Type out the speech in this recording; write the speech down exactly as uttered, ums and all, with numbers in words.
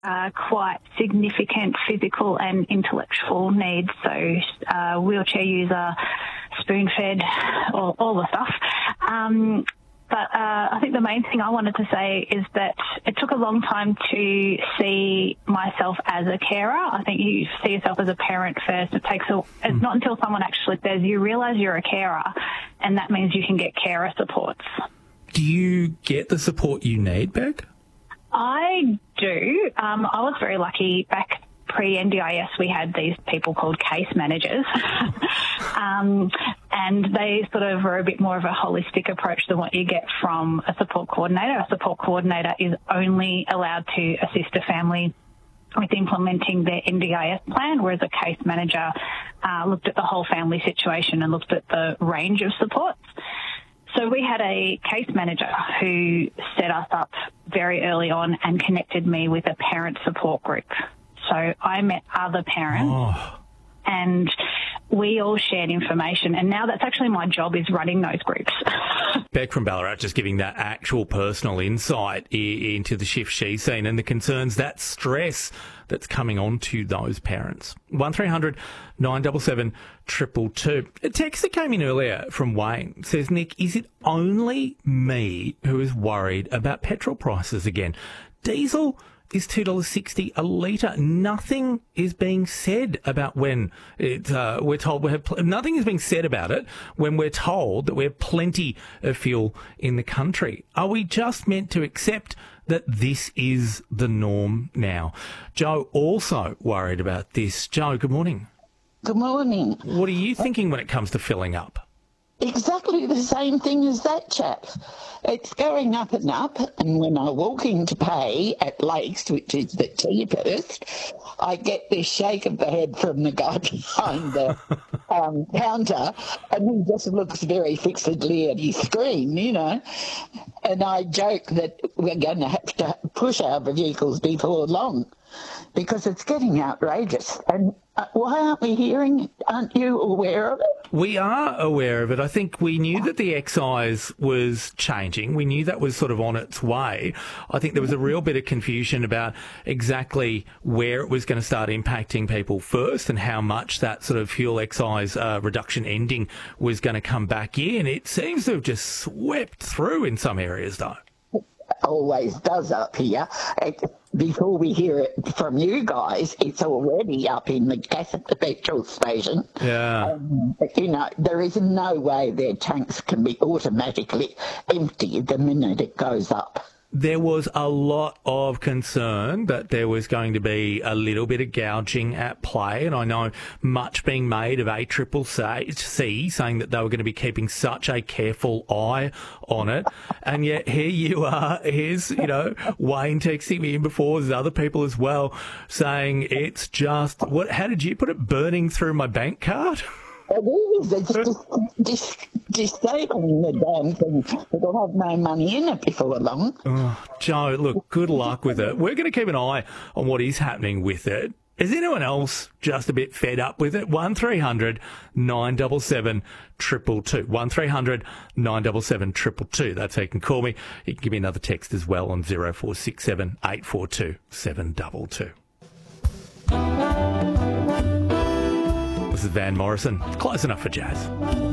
uh, quite significant physical and intellectual needs, so uh, wheelchair user, spoon-fed, all, all the stuff. Um, But uh, I think the main thing I wanted to say is that it took a long time to see myself as a carer. I think you see yourself as a parent first. It takes a, it's not until someone actually says you realise you're a carer, and that means you can get carer supports. Do you get the support you need, Beck? I do. Um, I was very lucky back pre-N D I S, we had these people called case managers, um, and they sort of were a bit more of a holistic approach than what you get from a support coordinator. A support coordinator is only allowed to assist a family with implementing their N D I S plan, whereas a case manager uh, looked at the whole family situation and looked at the range of supports. So we had a case manager who set us up very early on and connected me with a parent support group. So I met other parents Oh. and we all shared information, and now that's actually my job, is running those groups. Beck from Ballarat just giving that actual personal insight I- into the shift she's seen and the concerns, that stress that's coming on to those parents. one three hundred nine seven seven two two two. A text that came in earlier from Wayne says, Nick, is it only me who is worried about petrol prices again? Diesel is two dollars sixty a litre. Nothing is being said about when it, uh, we're told we have, pl- nothing is being said about it when we're told that we have plenty of fuel in the country. Are we just meant to accept that this is the norm now? Joe also worried about this. Joe, good morning. Good morning. What are you thinking when it comes to filling up? Exactly the same thing as that chap. It's going up and up, and when I walk in to pay at Lakes, which is the cheapest, I get this shake of the head from the guy behind the um, counter, and he just looks very fixedly at his screen, you know. And I joke that we're going to have to push our vehicles before long because it's getting outrageous. And uh, why aren't we hearing it? Aren't you aware of it? We are aware of it. I think we knew that the excise was changing. We knew that was sort of on its way. I think there was a real bit of confusion about exactly where it was going to start impacting people first and how much that sort of fuel excise uh, reduction ending was going to come back in. It seems to have just swept through in some areas, though. Always does up here. It, before we hear it from you guys, it's already up in the gas at the petrol station. Yeah. Um, you know, there is no way their tanks can be automatically emptied the minute it goes up. There was a lot of concern that there was going to be a little bit of gouging at play, and I know much being made of A C C C saying that they were going to be keeping such a careful eye on it, and yet here you are, here's, you know, Wayne texting me in before, there's other people as well, saying it's just, what? How did you put it, burning through my bank card? It is. It's just, just disabling the damn thing. It'll have no money in it before long. Oh, Joe, look, good luck with it. We're going to keep an eye on what is happening with it. Is anyone else just a bit fed up with it? one three hundred nine seven seven two two two. one three hundred nine seven seven two two two. That's how you can call me. You can give me another text as well on zero four six seven eight four two seven two two. This is Van Morrison. Close enough for jazz.